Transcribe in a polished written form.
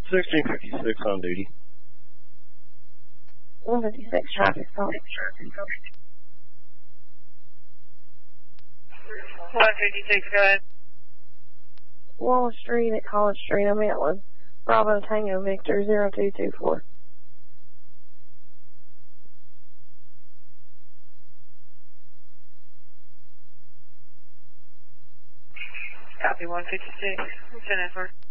1656 on duty. 156 traffic stop. 156, go ahead. Wallace Street at College Street, I'm Atlas. Bravo Tango Victor 0224. Copy 156. What's in it for?